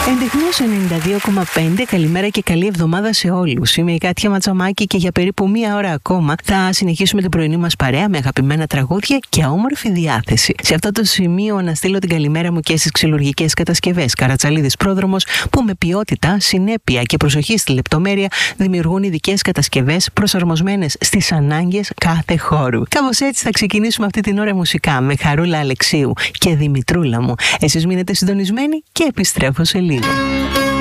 Εντεχνός 92,5. Καλημέρα και καλή εβδομάδα σε όλους. Είμαι η Κάτια Ματσαμάκη και για περίπου μία ώρα ακόμα θα συνεχίσουμε την πρωινή μας παρέα με αγαπημένα τραγούδια και όμορφη διάθεση. Σε αυτό το σημείο να στείλω την καλημέρα μου και στις ξυλουργικές κατασκευές Καρατσαλίδης Πρόδρομος, που με ποιότητα, συνέπεια και προσοχή στη λεπτομέρεια δημιουργούν ειδικές κατασκευές προσαρμοσμένες στις ανάγκες κάθε χώρου. Κάπως έτσι θα ξεκινήσουμε αυτή την ώρα μουσικά με Χαρούλα Αλεξίου και Δημητρούλα μου. Εσείς μείνετε συντονισμένοι και επιστρέφω σε λίγο.